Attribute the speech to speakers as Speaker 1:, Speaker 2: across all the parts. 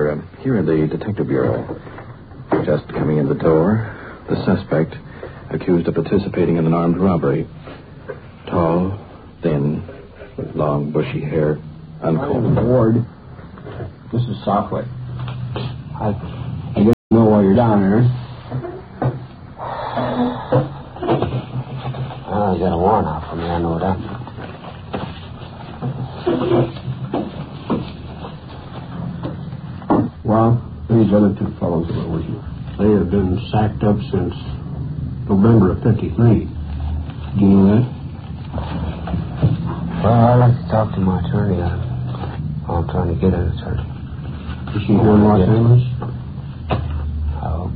Speaker 1: We're here at the Detective Bureau. Just coming in the door, the suspect, accused of participating in an armed robbery. Tall, thin, with long, bushy hair, uncombed.
Speaker 2: Ward, this is Softway. I didn't know why you're down here.
Speaker 3: You got a warrant out for me, I know that.
Speaker 2: Well, these other two fellows that were with you, they have been sacked up since November of 53. Do you know that?
Speaker 3: Well, I'd like to talk to my attorney. I'm trying to get an attorney.
Speaker 2: Is she here in Los Angeles?
Speaker 3: I hope.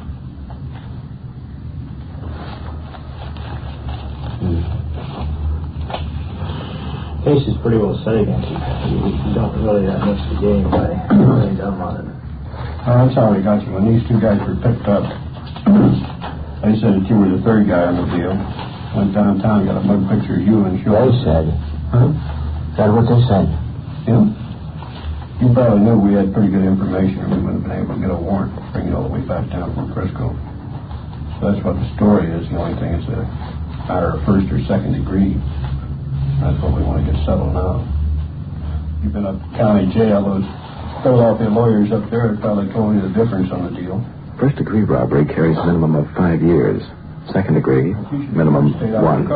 Speaker 4: Case is pretty well set against you. You don't really have much to gain by running down on it.
Speaker 2: That's how I got you. When these two guys were picked up, they said that you were the third guy on the deal. Went downtown, got a mug picture of you and showed.
Speaker 3: They said.
Speaker 2: Huh?
Speaker 3: Is that what they said?
Speaker 2: Yeah. You probably knew we had pretty good information, or we wouldn't have been able to get a warrant to bring it all the way back down from Frisco. So that's what the story is. The only thing is a matter of first or second degree. That's what we want to get settled now. You've been up county jail. Those Philadelphia lawyers up there have probably told you the difference on the deal.
Speaker 1: First degree robbery carries a minimum of 5 years. Second degree, minimum 1.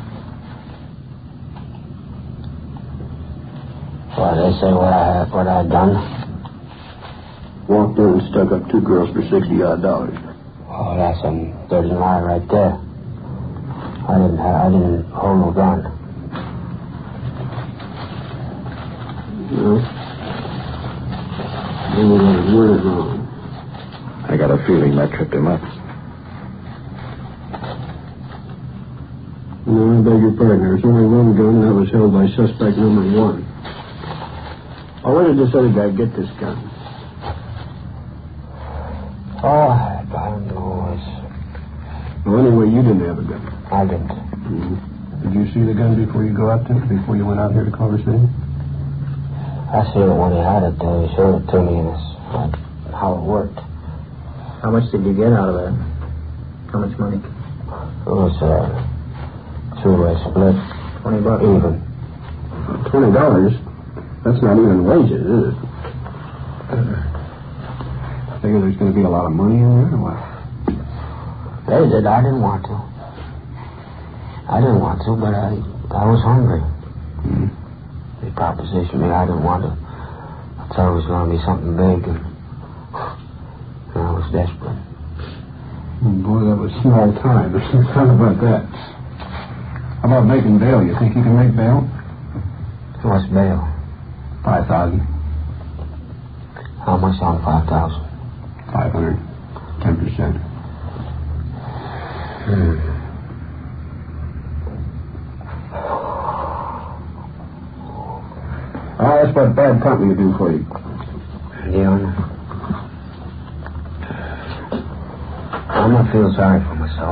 Speaker 3: Well, they say what I done.
Speaker 2: Walked in and stuck up two girls for $60-odd.
Speaker 3: Oh, that's a dirty lie right there. I didn't hold no gun.
Speaker 2: No. Maybe that word is wrong.
Speaker 1: I got a feeling that tripped him up.
Speaker 2: No, I beg your pardon. There's only one gun that was held by suspect number 1. Oh, where did this other guy get this gun?
Speaker 3: Oh, I don't know.
Speaker 2: Well, anyway, you didn't have a gun.
Speaker 3: I didn't.
Speaker 2: Mm-hmm. Did you see the gun before you before you went out here to Culver City?
Speaker 3: I see it when he had it. He showed it to me, and it's like how it worked.
Speaker 4: How much did you get out of that? How much money?
Speaker 3: It was two-way split.
Speaker 4: $20.
Speaker 3: Even.
Speaker 2: $20? That's not even wages, is it? Figure there's going to be a lot of money in there, or what?
Speaker 3: They did. I didn't want to. But I was hungry.
Speaker 2: Mm-hmm.
Speaker 3: They propositioned me. I didn't want to. I thought it was going to be something big, and I was desperate.
Speaker 2: Boy, that was small time. How about that? How about making bail? You think you can make bail?
Speaker 3: What's bail?
Speaker 2: 5,000.
Speaker 3: How much on 5,000?
Speaker 2: 500. 10%. Oh, that's what bad company will do for you.
Speaker 3: Leon, I'm not feeling sorry for myself.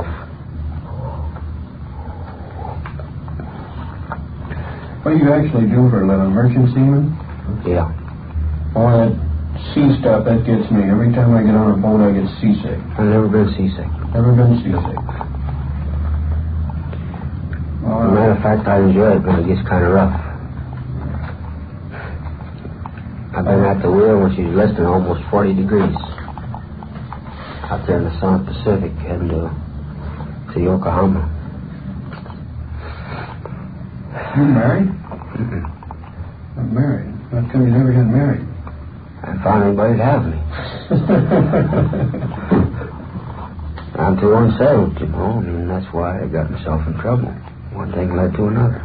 Speaker 2: What do you actually do for a living? Merchant seaman?
Speaker 3: Yeah.
Speaker 2: All that sea stuff, that gets me. Every time I get on a boat, I get seasick.
Speaker 3: I've never been seasick.
Speaker 2: Never been seasick.
Speaker 3: As a matter of fact, I enjoy it, but it gets kind of rough. I've been at the wheel when she's less than almost 40 degrees. Out there in the South Pacific, heading to Yokohama.
Speaker 2: You married?
Speaker 3: Mm-mm.
Speaker 2: I'm married. How come you never got married?
Speaker 3: I found anybody to have me. I'm too unsettled, you know. I mean, that's why I got myself in trouble. One thing led to another.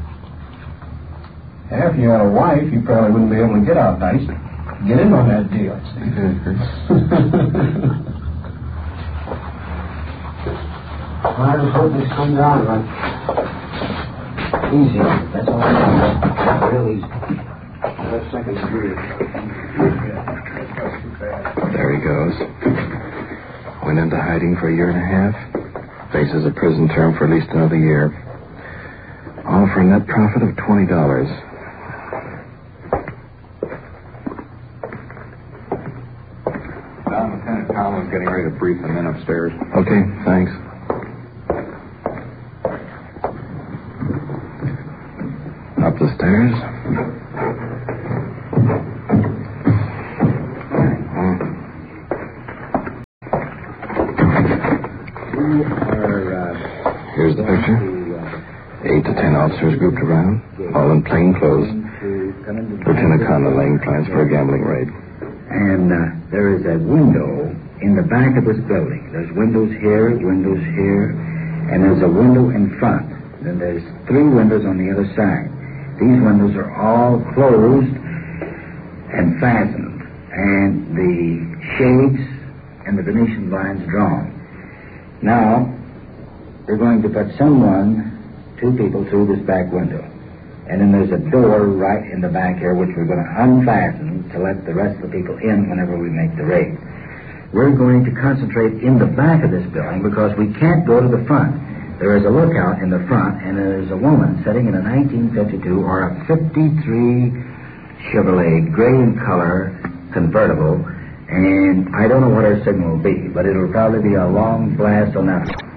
Speaker 2: If you had a wife, you probably wouldn't be able to get out nice. Get in on that deal.
Speaker 3: I just hope this comes out like easy. That's all I want. Real easy.
Speaker 2: That's second degree.
Speaker 1: There he goes. Went into hiding for a year and a half. Faces a prison term for at least another year. All for a net profit of $20.
Speaker 5: Don, Lieutenant Collins getting ready to brief the men upstairs.
Speaker 1: Okay, thanks. Up the stairs. Here's the picture. 8 to 10 officers grouped around, all in plain clothes. Lieutenant Conlon laying plans for a gambling raid.
Speaker 6: And there is a window in the back of this building. There's windows here, and there's a window in front. Then there's 3 windows on the other side. These windows are all closed and fastened, and the shades and the Venetian blinds drawn. Now, they're going to put 2 people through this back window. And then there's a door right in the back here which we're going to unfasten to let the rest of the people in whenever we make the raid. We're going to concentrate in the back of this building because we can't go to the front. There is a lookout in the front, and there is a woman sitting in a 1952 or a 53 Chevrolet, gray in color, convertible, and I don't know what her signal will be, but it'll probably be a long blast on that.